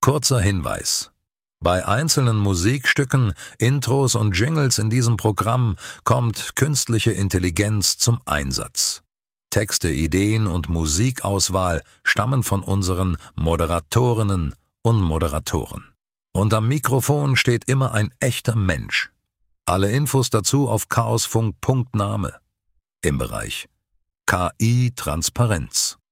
Kurzer Hinweis: Bei einzelnen Musikstücken, Intros und Jingles in diesem Programm kommt künstliche Intelligenz zum Einsatz. Texte, Ideen und Musikauswahl stammen von unseren Moderatorinnen und Moderatoren. Und am Mikrofon steht immer ein echter Mensch. Alle Infos dazu auf chaosfunk.name im Bereich KI Transparenz.